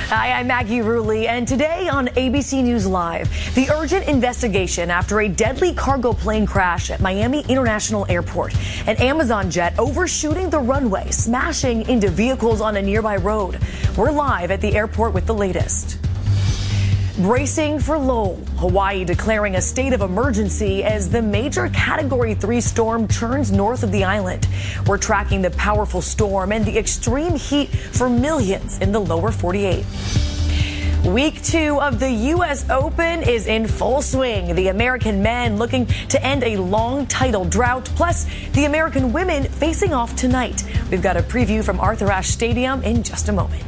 Hi, I'm Maggie Rulli, and today on ABC News Live, the urgent investigation after a deadly cargo plane crash at Miami International Airport. An Amazon jet overshooting the runway, smashing into vehicles on a nearby road. We're live at the airport with the latest. Bracing for Lowell, Hawaii declaring a state of emergency as the major Category 3 storm churns north of the island. We're tracking the powerful storm and the extreme heat for millions in the lower 48. Week 2 of the U.S. Open is in full swing. The American men looking to end a long title drought, plus the American women facing off tonight. We've got a preview from Arthur Ashe Stadium in just a moment.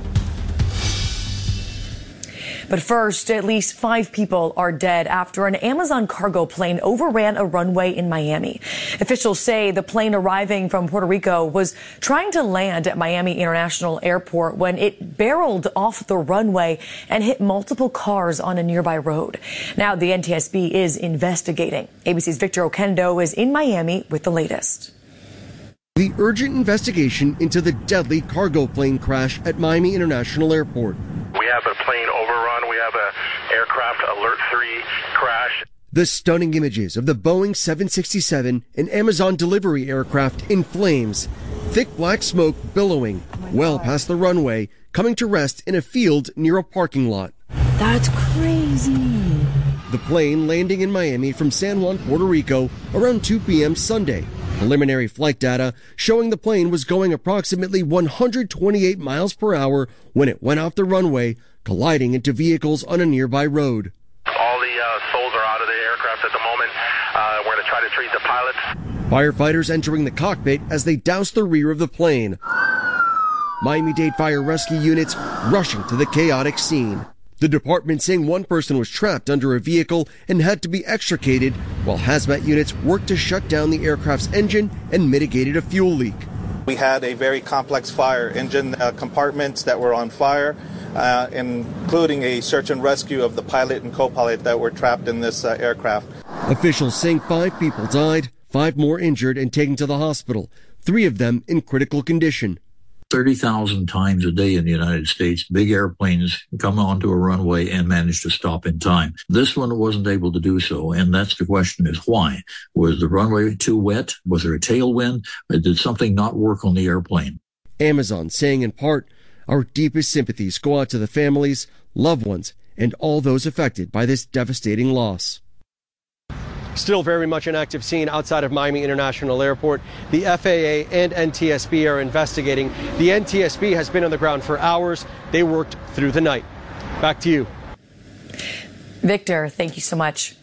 But first, at least 5 people are dead after an Amazon cargo plane overran a runway in Miami. Officials say the plane arriving from Puerto Rico was trying to land at Miami International Airport when it barreled off the runway and hit multiple cars on a nearby road. Now the NTSB is investigating. ABC's Victor Oquendo is in Miami with the latest. The urgent investigation into the deadly cargo plane crash at Miami International Airport. We have a plane overrun. We have a aircraft alert 3 crash. The stunning images of the Boeing 767 and Amazon delivery aircraft in flames, thick black smoke billowing well past the runway, coming to rest in a field near a parking lot. That's crazy. The plane landing in Miami from San Juan, Puerto Rico around 2 p.m. Sunday. Preliminary flight data showing the plane was going approximately 128 miles per hour when it went off the runway, colliding into vehicles on a nearby road. All the souls are out of the aircraft at the moment. We're going to try to treat the pilots. Firefighters entering the cockpit as they doused the rear of the plane. Miami-Dade fire rescue units rushing to the chaotic scene. The department saying one person was trapped under a vehicle and had to be extricated, while hazmat units worked to shut down the aircraft's engine and mitigated a fuel leak. We had a very complex fire, engine compartments that were on fire, including a search and rescue of the pilot and co-pilot that were trapped in this aircraft. Officials saying 5 people died, 5 more injured and taken to the hospital, 3 of them in critical condition. 30,000 times a day in the United States, big airplanes come onto a runway and manage to stop in time. This one wasn't able to do so, and that's the question is why? Was the runway too wet? Was there a tailwind? Or did something not work on the airplane? Amazon saying in part, our deepest sympathies go out to the families, loved ones, and all those affected by this devastating loss. Still very much an active scene outside of Miami International Airport. The FAA and NTSB are investigating. The NTSB has been on the ground for hours. They worked through the night. Back to you. Victor, thank you so much.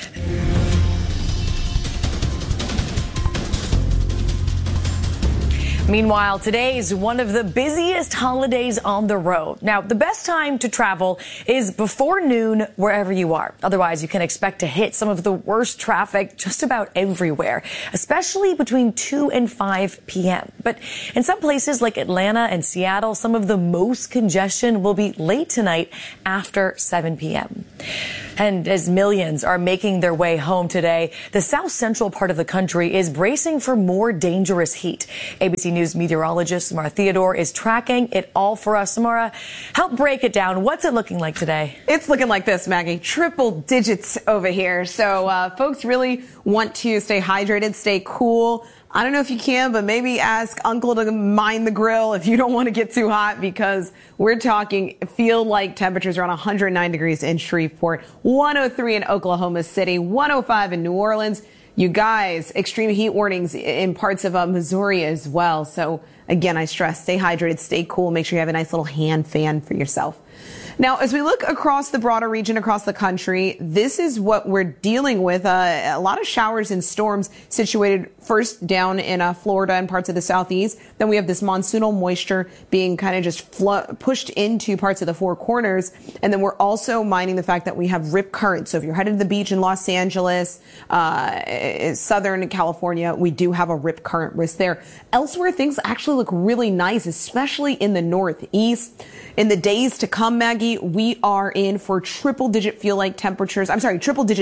Meanwhile, today is one of the busiest holidays on the road. Now, the best time to travel is before noon wherever you are. Otherwise, you can expect to hit some of the worst traffic just about everywhere, especially between 2 and 5 p.m. But in some places like Atlanta and Seattle, some of the most congestion will be late tonight after 7 p.m. And as millions are making their way home today, the south central part of the country is bracing for more dangerous heat. ABC News meteorologist Samara Theodore is tracking it all for us. Samara, help break it down. What's it looking like today? It's looking like this, Maggie. Triple digits over here. So folks really want to stay hydrated, stay cool. I don't know if you can, but maybe ask Uncle to mind the grill if you don't want to get too hot, because we're talking feel-like temperatures around 109 degrees in Shreveport, 103 in Oklahoma City, 105 in New Orleans. You guys, extreme heat warnings in parts of Missouri as well. So again, I stress, stay hydrated, stay cool. Make sure you have a nice little hand fan for yourself. Now, as we look across the broader region, across the country, this is what we're dealing with. A lot of showers and storms situated first down in Florida and parts of the southeast. Then we have this monsoonal moisture being kind of just pushed into parts of the Four Corners. And then we're also minding the fact that we have rip currents. So if you're headed to the beach in Los Angeles, Southern California, we do have a rip current risk there. Elsewhere, things actually look really nice, especially in the northeast. In the days to come, Maggie, we are in for triple digit temperatures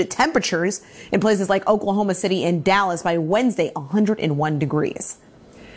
in places like Oklahoma City and Dallas by Wednesday, 101 degrees.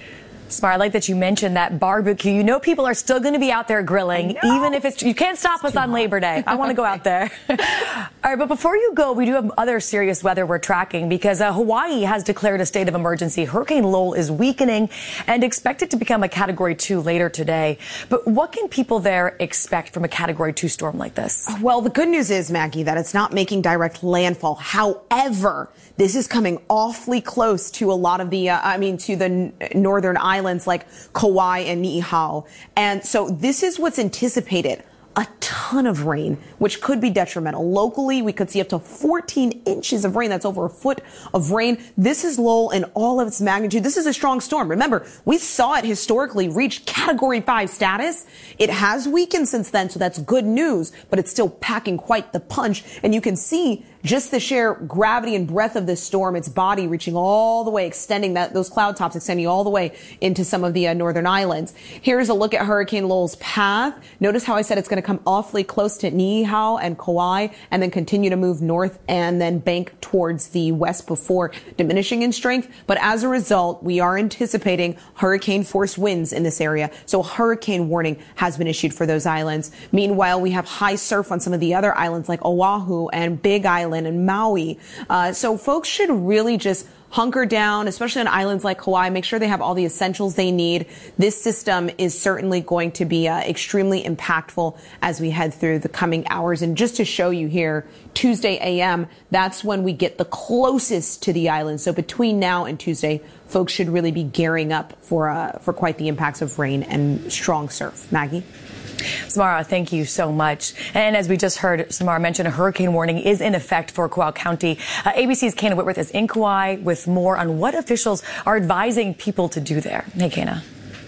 Smart. I like that you mentioned that barbecue. You know people are still going to be out there grilling, even if you can't stop us on Labor Day. I want to go out there. All right, but before you go, we do have other serious weather we're tracking because Hawaii has declared a state of emergency. Hurricane Lowell is weakening and expected to become a Category 2 later today. But what can people there expect from a Category 2 storm like this? Well, the good news is, Maggie, that it's not making direct landfall. However, this is coming awfully close to a lot of the, to the northern islands like Kauai and Niihau. And so this is what's anticipated. A ton of rain, which could be detrimental. Locally, we could see up to 14 inches of rain. That's over a foot of rain. This is Lowell in all of its magnitude. This is a strong storm. Remember, we saw it historically reach Category 5 status. It has weakened since then, so that's good news, but it's still packing quite the punch. And you can see just the sheer gravity and breadth of this storm, its body reaching all the way, extending those cloud tops extending all the way into some of the northern islands. Here's a look at Hurricane Lowell's path. Notice how I said it's going to come awfully close to Niihau and Kauai and then continue to move north and then bank towards the west before diminishing in strength. But as a result, we are anticipating hurricane force winds in this area. So a hurricane warning has been issued for those islands. Meanwhile, we have high surf on some of the other islands like Oahu and Big Island and Maui. So folks should really just hunker down, especially on islands like Kauai. Make sure they have all the essentials they need. This system is certainly going to be extremely impactful as we head through the coming hours. And just to show you here, Tuesday a.m., that's when we get the closest to the island. So between now and Tuesday, folks should really be gearing up for quite the impacts of rain and strong surf. Maggie? Samara, thank you so much. And as we just heard Samara mention, a hurricane warning is in effect for Kawau County. ABC's Kana Whitworth is in Kauai with more on what officials are advising people to do there. Hey, Kana.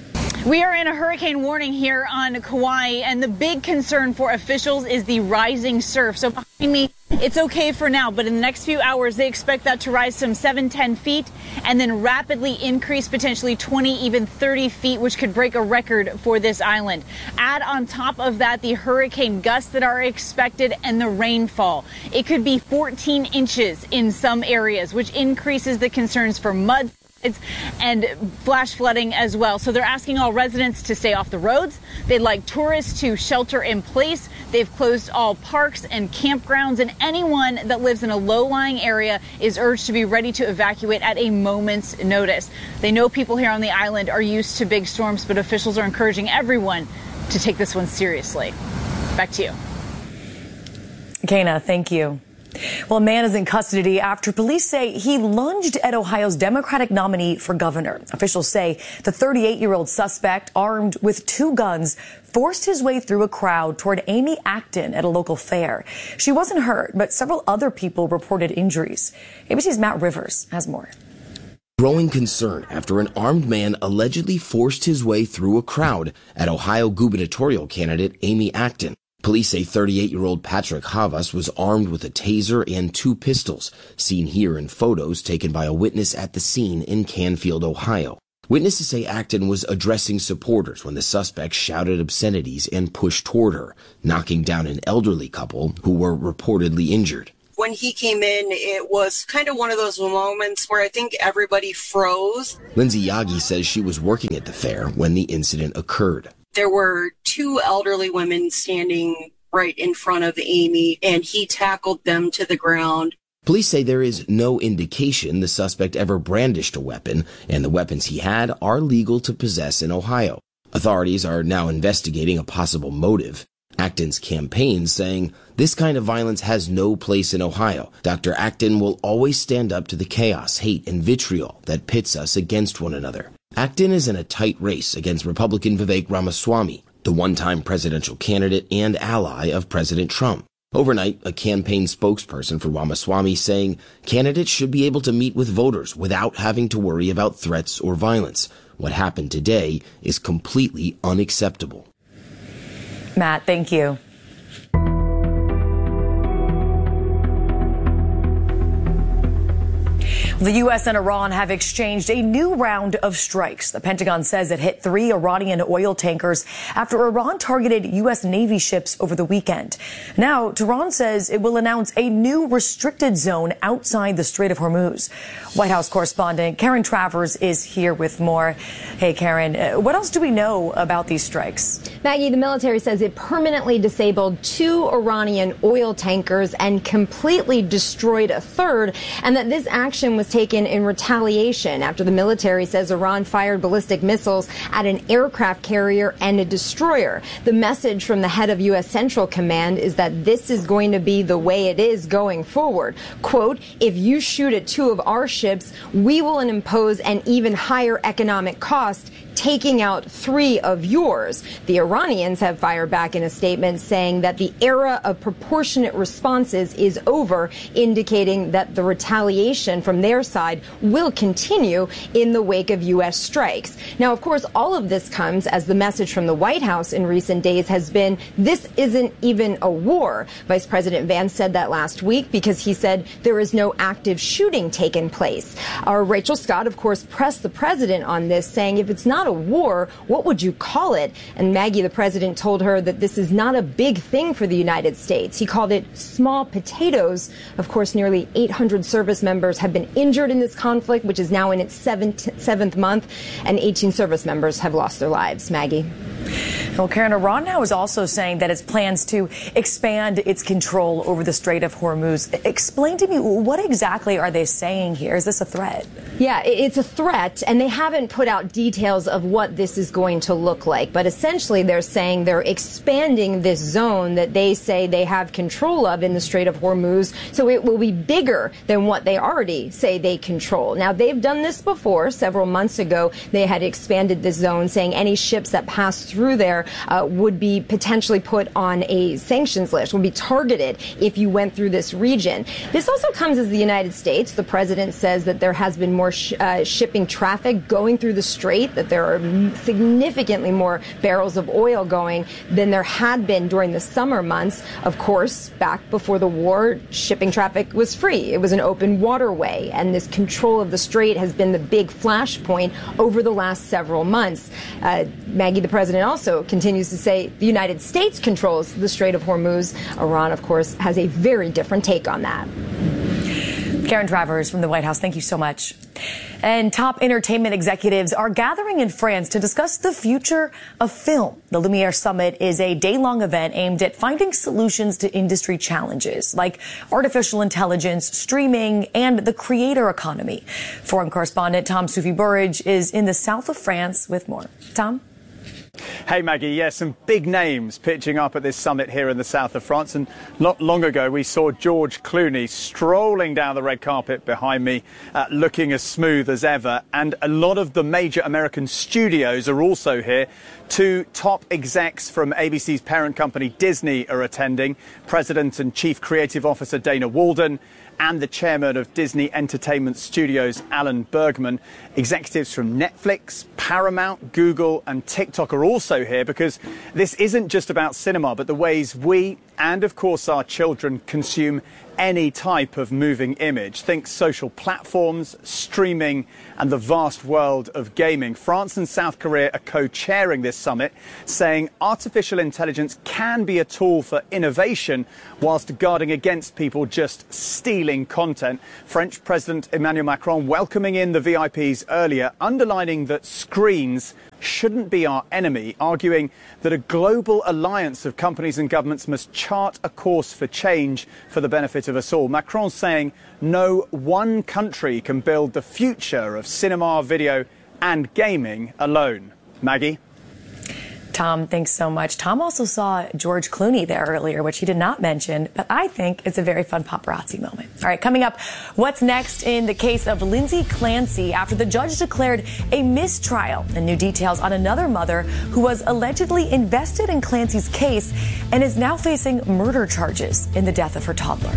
We are in a hurricane warning here on Kauai, and the big concern for officials is the rising surf. So behind me, it's okay for now, but in the next few hours, they expect that to rise some 7-10 feet and then rapidly increase potentially 20, even 30 feet, which could break a record for this island. Add on top of that the hurricane gusts that are expected and the rainfall. It could be 14 inches in some areas, which increases the concerns for mud and flash flooding as well. So they're asking all residents to stay off the roads. They'd like tourists to shelter in place. They've closed all parks and campgrounds, and anyone that lives in a low-lying area is urged to be ready to evacuate at a moment's notice. They know people here on the island are used to big storms, but officials are encouraging everyone to take this one seriously. Back to you. Kana, thank you. Well, a man is in custody after police say he lunged at Ohio's Democratic nominee for governor. Officials say the 38-year-old suspect, armed with 2 guns, forced his way through a crowd toward Amy Acton at a local fair. She wasn't hurt, but several other people reported injuries. ABC's Matt Rivers has more. Growing concern after an armed man allegedly forced his way through a crowd at Ohio gubernatorial candidate Amy Acton. Police say 38-year-old Patrick Havas was armed with a taser and 2 pistols, seen here in photos taken by a witness at the scene in Canfield, Ohio. Witnesses say Acton was addressing supporters when the suspect shouted obscenities and pushed toward her, knocking down an elderly couple who were reportedly injured. When he came in, it was kind of one of those moments where I think everybody froze. Lindsay Yagi says she was working at the fair when the incident occurred. There were 2 elderly women standing right in front of Amy, and he tackled them to the ground. Police say there is no indication the suspect ever brandished a weapon, and the weapons he had are legal to possess in Ohio. Authorities are now investigating a possible motive. Acton's campaign saying this kind of violence has no place in Ohio. Dr. Acton will always stand up to the chaos, hate, and vitriol that pits us against one another. Acton is in a tight race against Republican Vivek Ramaswamy, the one-time presidential candidate and ally of President Trump. Overnight, a campaign spokesperson for Ramaswamy saying candidates should be able to meet with voters without having to worry about threats or violence. What happened today is completely unacceptable. Matt, thank you. The U.S. and Iran have exchanged a new round of strikes. The Pentagon says it hit 3 Iranian oil tankers after Iran targeted U.S. Navy ships over the weekend. Now, Tehran says it will announce a new restricted zone outside the Strait of Hormuz. White House correspondent Karen Travers is here with more. Hey, Karen, what else do we know about these strikes? Maggie, the military says it permanently disabled 2 Iranian oil tankers and completely destroyed a third, and that this action was taken in retaliation after the military says Iran fired ballistic missiles at an aircraft carrier and a destroyer. The message from the head of U.S. Central Command is that this is going to be the way it is going forward. Quote, if you shoot at 2 of our ships, we will impose an even higher economic cost, taking out 3 of yours. The Iranians have fired back in a statement saying that the era of proportionate responses is over, indicating that the retaliation from their side will continue in the wake of U.S. strikes. Now, of course, all of this comes as the message from the White House in recent days has been, this isn't even a war. Vice President Vance said that last week because he said there is no active shooting taking place. Rachel Scott, of course, pressed the president on this, saying if it's not a war, what would you call it? And Maggie, the president, told her that this is not a big thing for the United States. He called it small potatoes. Of course, nearly 800 service members have been injured in this conflict, which is now in its seventh month, and 18 service members have lost their lives. Maggie. Well, Karen, Iran now is also saying that its plans to expand its control over the Strait of Hormuz. Explain to me, what exactly are they saying here? Is this a threat? Yeah, it's a threat, and they haven't put out details of what this is going to look like. But essentially, they're saying they're expanding this zone that they say they have control of in the Strait of Hormuz, so it will be bigger than what they already say they control. Now, they've done this before. Several months ago, they had expanded this zone, saying any ships that pass through there would be potentially put on a sanctions list, would be targeted if you went through this region. This also comes as the United States. The president says that there has been more shipping traffic going through the strait, that there are significantly more barrels of oil going than there had been during the summer months. Of course, back before the war, shipping traffic was free. It was an open waterway, and this control of the strait has been the big flashpoint over the last several months. Maggie, the president also continues to say the United States controls the Strait of Hormuz. Iran, of course, has a very different take on that. Karen Travers from the White House, thank you so much. And top entertainment executives are gathering in France to discuss the future of film. The Lumiere Summit is a day-long event aimed at finding solutions to industry challenges like artificial intelligence, streaming, and the creator economy. Foreign correspondent Tom Soufi-Burridge is in the south of France with more. Tom? Hey, Maggie. Yes, some big names pitching up at this summit here in the south of France. And not long ago, we saw George Clooney strolling down the red carpet behind me, looking as smooth as ever. And a lot of the major American studios are also here. 2 top execs from ABC's parent company Disney are attending. President and Chief Creative Officer Dana Walden and the chairman of Disney Entertainment Studios, Alan Bergman. Executives from Netflix, Paramount, Google and TikTok are also here because this isn't just about cinema, but the ways we and, of course, our children consume any type of moving image. Think social platforms, streaming and the vast world of gaming. France and South Korea are co-chairing this summit, saying artificial intelligence can be a tool for innovation whilst guarding against people just stealing content. French President Emmanuel Macron welcoming in the VIPs earlier, underlining that screens shouldn't be our enemy, arguing that a global alliance of companies and governments must chart a course for change for the benefit of us all. Macron saying no one country can build the future of cinema, video and gaming alone. Maggie? Tom, thanks so much. Tom also saw George Clooney there earlier, which he did not mention, but I think it's a very fun paparazzi moment. All right, coming up, what's next in the case of Lindsay Clancy after the judge declared a mistrial, and new details on another mother who was allegedly invested in Clancy's case and is now facing murder charges in the death of her toddler.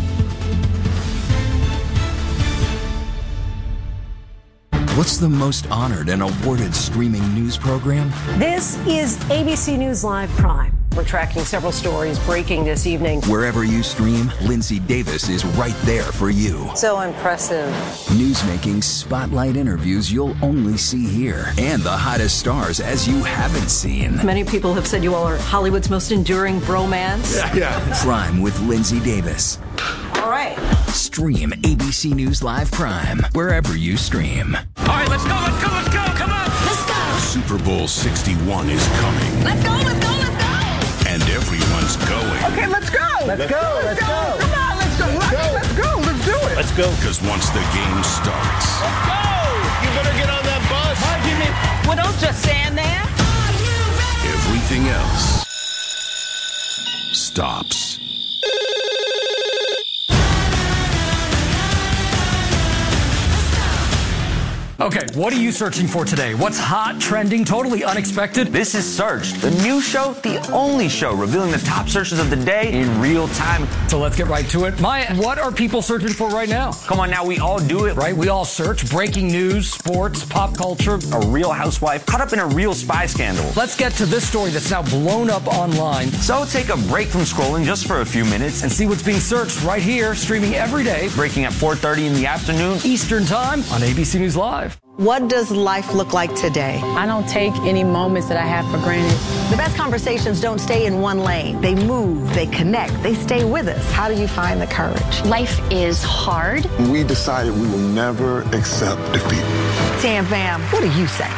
What's the most honored and awarded streaming news program? This is ABC News Live Prime. We're tracking several stories breaking this evening. Wherever you stream, Lindsay Davis is right there for you. So impressive. Newsmaking spotlight interviews you'll only see here. And the hottest stars as you haven't seen. Many people have said you all are Hollywood's most enduring bromance. Yeah. Prime with Lindsay Davis. All right. Stream ABC News Live Prime wherever you stream. All right, let's go. Come on. Let's go. Super Bowl 61 is coming. Let's go. And everyone's going. Okay, let's go. Let's go. Come on, let's go. Let's go. Let's do it. Let's go. Because once the game starts. Let's go. You better get on that bus. Well, don't just stand there. Everything else stops. Okay, what are you searching for today? What's hot, trending, totally unexpected? This is Searched, the new show, the only show revealing the top searches of the day in real time. So let's get right to it. Maya, what are people searching for right now? Come on now, we all do it. Right, we all search breaking news, sports, pop culture. A real housewife caught up in a real spy scandal. Let's get to this story that's now blown up online. So take a break from scrolling just for a few minutes and see what's being searched right here, streaming every day. Breaking at 4:30 in the afternoon. Eastern Time on ABC News Live. What does life look like today? I don't take any moments that I have for granted. The best conversations don't stay in one lane. They move, they connect, they stay with us. How do you find the courage? Life is hard. We decided we will never accept defeat. Tam Fam, what do you say?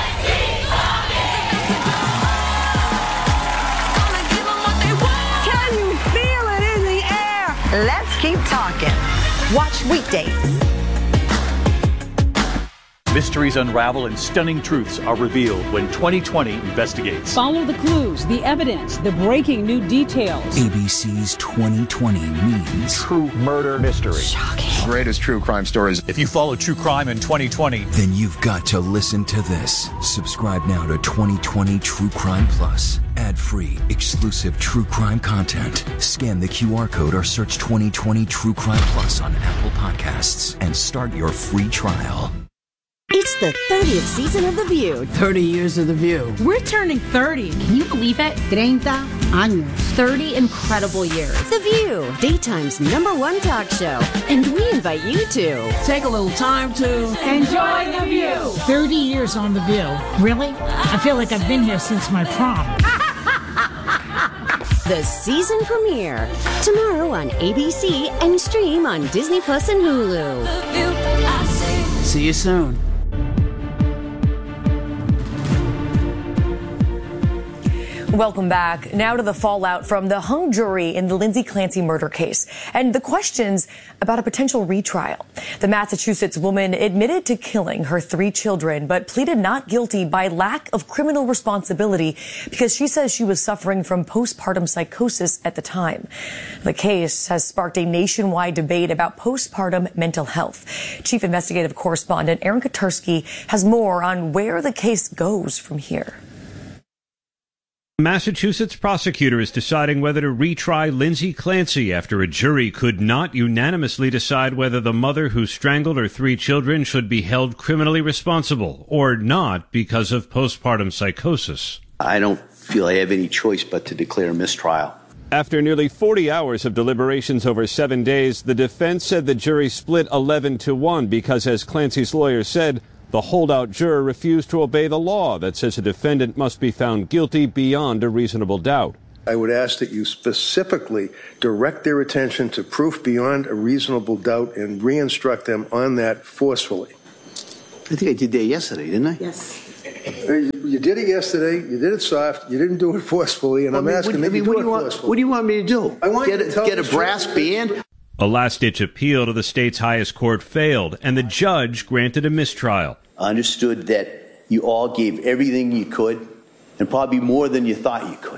Can you feel it in the air? Let's keep talking. Watch weekdays. Mysteries unravel and stunning truths are revealed when 2020 investigates. Follow the clues, the evidence, the breaking new details. ABC's 2020 means true murder mystery. Shocking. Greatest true crime stories. If you follow true crime in 2020, then you've got to listen to this. Subscribe now to 2020 True Crime Plus. Ad-free, exclusive true crime content. Scan the QR code or search 2020 True Crime Plus on Apple Podcasts and start your free trial. It's the 30th season of The View. 30 years of The View. We're turning 30. Can you believe it? 30 años. 30 incredible years. The View, daytime's #1 talk show. And we invite you to take a little time to enjoy The View. 30 years on The View. Really? I feel like I've been here since my prom. The season premiere tomorrow on ABC and stream on Disney Plus and Hulu. See you soon. Welcome back. Now to the fallout from the hung jury in the Lindsay Clancy murder case and the questions about a potential retrial. The Massachusetts woman admitted to killing her 3 children, but pleaded not guilty by lack of criminal responsibility because she says she was suffering from postpartum psychosis at the time. The case has sparked a nationwide debate about postpartum mental health. Chief Investigative Correspondent Aaron Katersky has more on where the case goes from here. Massachusetts prosecutor is deciding whether to retry Lindsay Clancy after a jury could not unanimously decide whether the mother who strangled her 3 children should be held criminally responsible or not because of postpartum psychosis. I don't feel I have any choice but to declare a mistrial. After nearly 40 hours of deliberations over 7 days, the defense said the jury split 11-1 because, as Clancy's lawyer said, the holdout juror refused to obey the law that says a defendant must be found guilty beyond a reasonable doubt. I would ask that you specifically direct their attention to proof beyond a reasonable doubt and re-instruct them on that forcefully. I think I did that yesterday, didn't I? Yes. You did it yesterday. You did it soft. You didn't do it forcefully, and I'm asking that you do it forcefully. What do you want me to do? I want get a brass band? A last-ditch appeal to the state's highest court failed, and the judge granted a mistrial. I understood that you all gave everything you could, and probably more than you thought you could.